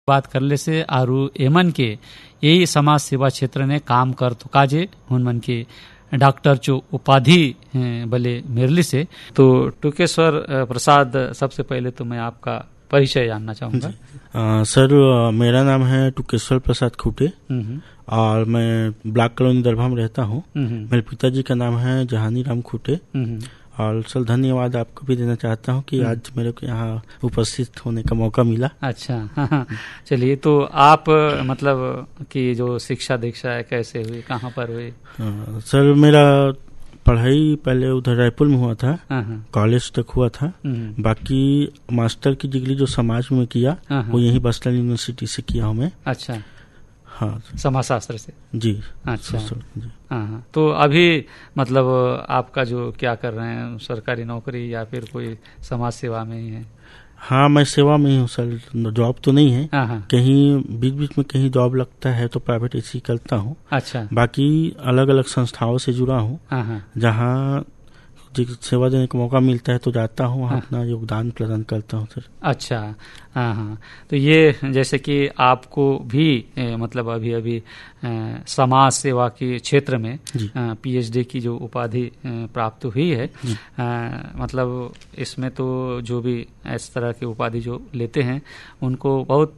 बात करले से आरु एमन के यही समाज सेवा क्षेत्र ने काम कर तो काजे हुन के डॉक्टर जो उपाधि भले मेरली से। तो टुकेश्वर प्रसाद, सबसे पहले तो मैं आपका परिचय जानना चाहूंगा। सर, मेरा नाम है टुकेश्वर प्रसाद खूटे और मैं ब्लॉक कॉलोनी दरभा में रहता हूँ। मेरे पिताजी का नाम है जहानी राम खूटे। और सर, धन्यवाद आपको भी देना चाहता हूँ कि आज मेरे को यहाँ उपस्थित होने का मौका मिला। अच्छा, चलिए, तो आप मतलब कि जो शिक्षा दीक्षा है कैसे हुई, कहाँ पर हुई? सर, मेरा पढ़ाई पहले उधर रायपुर में हुआ था, कॉलेज तक हुआ था। बाकी मास्टर की डिग्री जो समाज में किया वो यही बस्तर यूनिवर्सिटी से किया हूँ मैं। अच्छा, हाँ, समाजशास्त्र से जी। अच्छा जी। हाँ, तो अभी मतलब आपका जो क्या कर रहे हैं, सरकारी नौकरी या फिर कोई समाज सेवा में ही है? हाँ, मैं सेवा में ही हूँ सर, जॉब तो नहीं है। कहीं बीच बीच में कहीं जॉब लगता है तो प्राइवेट ऐसे ही करता हूँ। अच्छा, बाकी अलग अलग संस्थाओं से जुड़ा हूँ, जहाँ सेवा देने का मौका मिलता है तो जाता हूँ, अपना योगदान प्रदान करता हूँ सर। अच्छा, हाँ, तो ये जैसे कि आपको भी मतलब अभी अभी समाज सेवा के क्षेत्र में पीएचडी की जो उपाधि प्राप्त हुई है, मतलब इसमें तो जो भी इस तरह की उपाधि जो लेते हैं उनको बहुत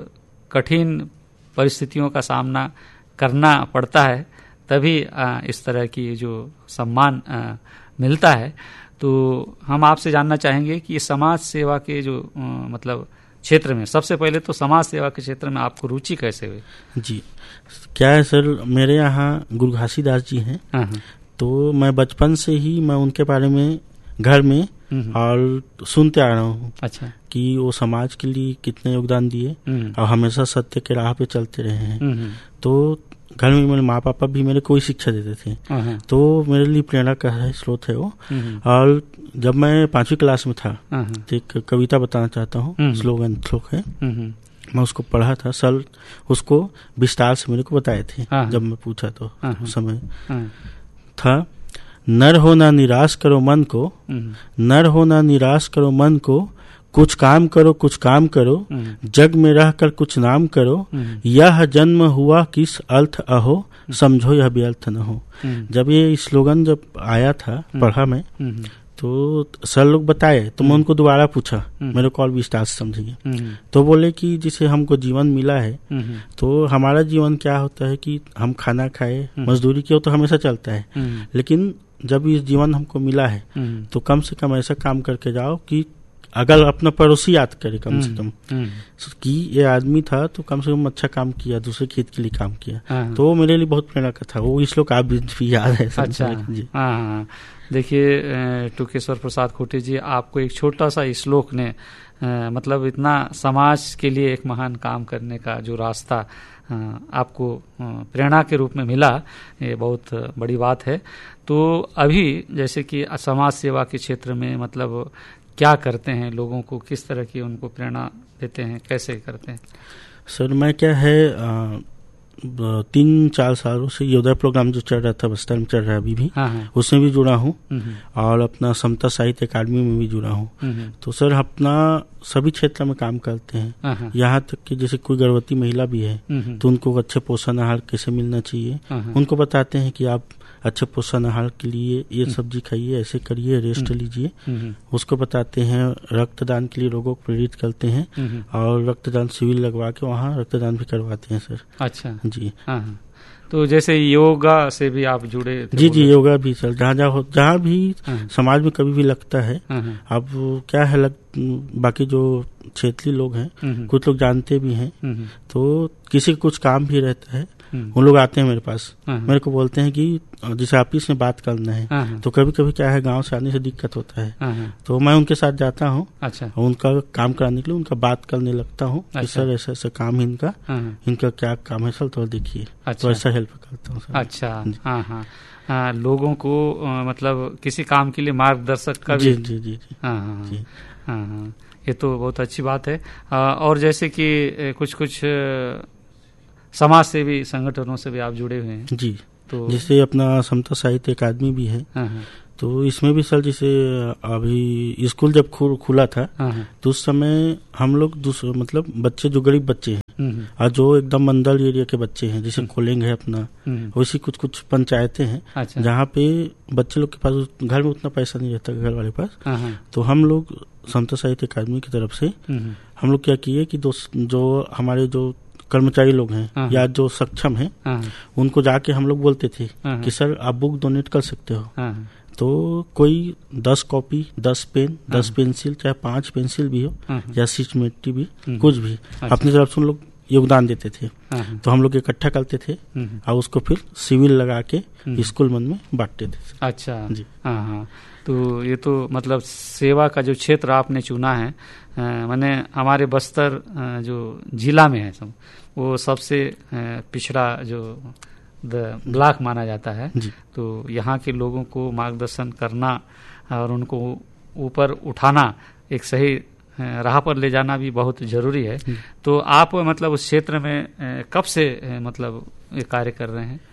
कठिन परिस्थितियों का सामना करना पड़ता है, तभी इस तरह की जो सम्मान मिलता है। तो हम आपसे जानना चाहेंगे कि समाज सेवा के जो मतलब क्षेत्र में, सबसे पहले तो समाज सेवा के क्षेत्र में आपको रुचि कैसे हुई? जी, क्या है सर, मेरे यहाँ गुरु घासीदास जी हैं, तो मैं बचपन से ही मैं उनके बारे में घर में और सुनते आ रहा हूँ। अच्छा, कि वो समाज के लिए कितने योगदान दिए और हमेशा सत्य के राह पे चलते रहे हैं। तो घर में मेरे माँ पापा भी मेरे को शिक्षा देते थे, तो मेरे लिए प्रेरणा का स्रोत है वो। और जब मैं 5वीं क्लास में था, एक कविता बताना चाहता हूँ, स्लोगन श्लोक है, मैं उसको पढ़ा था। सर उसको विस्तार से मेरे को बताए थे जब मैं पूछा तो उस समय था, नर हो ना निराश करो मन को, नर हो ना निराश करो मन को, कुछ काम करो कुछ काम करो, जग में रहकर कुछ नाम करो, यह जन्म हुआ किस अर्थ अहो, समझो यह व्यर्थ न हो। जब ये स्लोगन जब आया था पढ़ा मैं, तो सर लोग बताए, तो मैं उनको दोबारा पूछा, मेरे को और विस्तार से समझिए। तो बोले कि जिसे हमको जीवन मिला है, तो हमारा जीवन क्या होता है कि हम खाना खाए, मजदूरी किया तो हमेशा चलता है, लेकिन जब ये जीवन हमको मिला है तो कम से कम ऐसा काम करके जाओ कि अगर अपना पड़ोसी याद करे कम से कम कि ये आदमी था तो कम से कम अच्छा काम किया, दूसरे खेत के लिए काम किया। तो वो मेरे लिए बहुत प्रेरणा का था, वो इस लोग आप भी याद है। अच्छा, हाँ, देखिए टुकेश्वर प्रसाद खूटे जी, आपको एक छोटा सा श्लोक ने मतलब इतना समाज के लिए एक महान काम करने का जो रास्ता आपको प्रेरणा के रूप में मिला, ये बहुत बड़ी बात है। तो अभी जैसे कि समाज सेवा के क्षेत्र में मतलब क्या करते हैं, लोगों को किस तरह की उनको प्रेरणा देते हैं, कैसे करते हैं? सर, मैं क्या है 3-4 सालों से योद्धा प्रोग्राम जो चल रहा था बस्तर में, चल रहा है अभी भी, उसमें भी जुड़ा हूँ और अपना समता साहित्य अकादमी में भी जुड़ा हूँ। तो सर अपना सभी क्षेत्र में काम करते हैं, यहाँ तक कि जैसे कोई गर्भवती महिला भी है तो उनको अच्छे पोषण आहार कैसे मिलना चाहिए, उनको बताते हैं कि आप अच्छे पोषण आहार के लिए ये सब्जी खाइए, ऐसे करिए, रेस्ट लीजिए। उसको बताते हैं, रक्तदान के लिए लोगों को प्रेरित करते हैं और रक्तदान शिविर लगवा के वहाँ रक्तदान भी करवाते हैं सर। अच्छा जी, तो जैसे योगा से भी आप जुड़े थे? जी, योगा भी सर, जहाँ भी समाज में कभी भी लगता है। अब क्या है, बाकी जो क्षेत्रीय लोग हैं कुछ लोग जानते भी हैं, तो किसी का कुछ काम भी रहता है, उन लोग आते हैं मेरे पास, मेरे को बोलते हैं कि जैसे ऑफिस में बात करना है, तो कभी कभी क्या है गांव से आने से दिक्कत होता है, तो मैं उनके साथ जाता हूँ। अच्छा, उनका काम कराने के लिए उनका बात करने लगता हूँ कि सर ऐसा ऐसा काम है इनका क्या काम है सर, तो देखिए। तो ऐसा हेल्प करता हूँ सर। अच्छा, हाँ, लोगों को मतलब किसी काम के लिए मार्गदर्शक का भी। जी, हाँ, ये तो बहुत अच्छी बात है। और जैसे कि कुछ समाज सेवी संगठनों से भी आप जुड़े हुए हैं? जी, तो जैसे अपना समता साहित्य अकादमी भी है, तो इसमें भी सर जैसे अभी स्कूल जब खुला था तो उस समय हम लोग मतलब बच्चे जो गरीब बच्चे हैं और जो एकदम मंडल एरिया के बच्चे हैं, जैसे कोलिंग है अपना, वैसी कुछ कुछ पंचायतें हैं। अच्छा। जहाँ पे बच्चे लोग के पास घर में उतना पैसा नहीं रहता घर वाले पास, तो हम लोग संत साहित्य अकादमी की तरफ से हम लोग क्या किए कि जो हमारे जो कर्मचारी लोग हैं या जो सक्षम हैं उनको जाके हम लोग बोलते थे कि सर आप बुक डोनेट कर सकते हो। तो कोई 10 कॉपी, 10 पेन, 10 पेंसिल, चाहे 5 पेंसिल भी हो या सिस्टमेटिक भी, कुछ भी अपनी तरफ से हम लोग योगदान देते थे। तो हम लोग इकट्ठा करते थे और उसको फिर सिविल लगा के स्कूल मन में बांटते थे। अच्छा जी। हाँ, तो ये तो मतलब सेवा का जो क्षेत्र आपने चुना है, माने हमारे बस्तर जो जिला में है सब, वो सबसे पिछड़ा जो ब्लॉक माना जाता है। तो यहाँ के लोगों को मार्गदर्शन करना और उनको ऊपर उठाना, एक सही राह पर ले जाना भी बहुत जरूरी है। तो आप मतलब उस क्षेत्र में कब से मतलब ये कार्य कर रहे हैं?